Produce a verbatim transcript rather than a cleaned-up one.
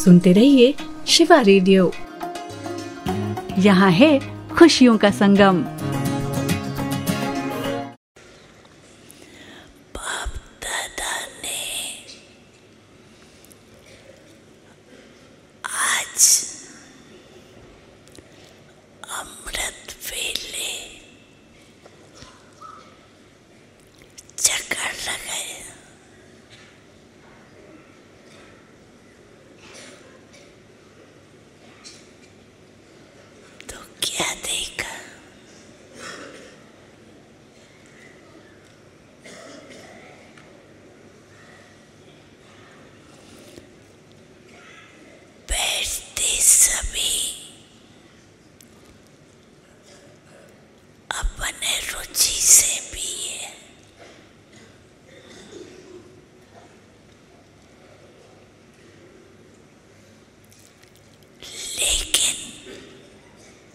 सुनते रहिए शिवा रेडियो। यहाँ है खुशियों का संगम। बाप दादा ने आज अमृत वेले चक्कर लगाए। तो क्या देख